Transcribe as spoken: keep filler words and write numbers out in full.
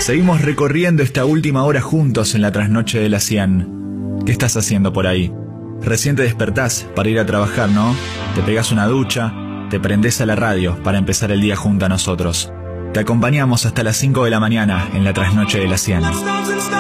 Seguimos recorriendo esta última hora juntos en la trasnoche de la cien. ¿Qué estás haciendo por ahí? Recién te despertás para ir a trabajar, ¿no? Te pegás una ducha, te prendés a la radio para empezar el día junto a nosotros. Te acompañamos hasta las cinco de la mañana en la trasnoche de la cien.